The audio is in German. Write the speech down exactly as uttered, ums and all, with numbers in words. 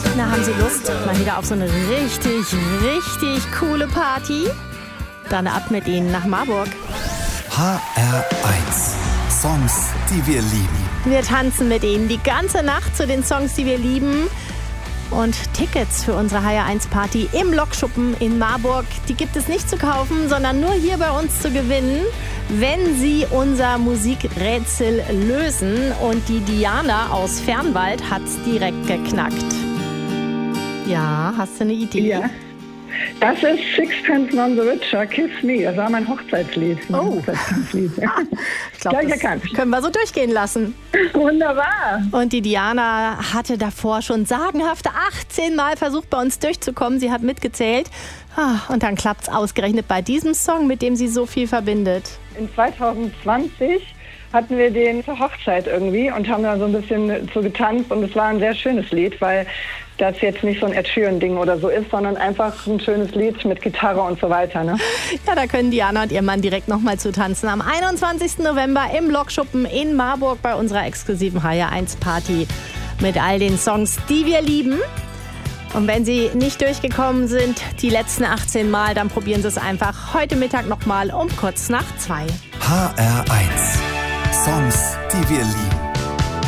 Na, haben Sie Lust mal wieder auf so eine richtig, richtig coole Party? Dann ab mit Ihnen nach Marburg. H R eins. Songs, die wir lieben. Wir tanzen mit Ihnen die ganze Nacht zu den Songs, die wir lieben. Und Tickets für unsere H R eins Party im Lokschuppen in Marburg, die gibt es nicht zu kaufen, sondern nur hier bei uns zu gewinnen, wenn Sie unser Musikrätsel lösen. Und die Diana aus Fernwald hat's direkt geknackt. Ja, hast du eine Idee? Ja. Das ist Sixpence None the Richer, Kiss Me. Das war mein Hochzeitslied. Mein Oh. Hochzeitslied. Ich glaube, Gleich das erkannt. können wir so durchgehen lassen. Wunderbar. Und die Diana hatte davor schon sagenhafte achtzehn Mal versucht, bei uns durchzukommen. Sie hat mitgezählt. Ah, und dann klappt's ausgerechnet bei diesem Song, mit dem sie so viel verbindet. In zwanzig zwanzig hatten wir den zur Hochzeit irgendwie und haben da so ein bisschen zu getanzt. Und es war ein sehr schönes Lied, weil das jetzt nicht so ein Ed Sheeran-Ding oder so ist, sondern einfach ein schönes Lied mit Gitarre und so weiter. Ne? Ja, da können Diana und ihr Mann direkt nochmal zu tanzen. Am einundzwanzigsten November im Lokschuppen in Marburg bei unserer exklusiven H R eins Party mit all den Songs, die wir lieben. Und wenn Sie nicht durchgekommen sind, die letzten achtzehn Mal, dann probieren Sie es einfach heute Mittag nochmal um kurz nach zwei. H R eins. Songs, die wir lieben.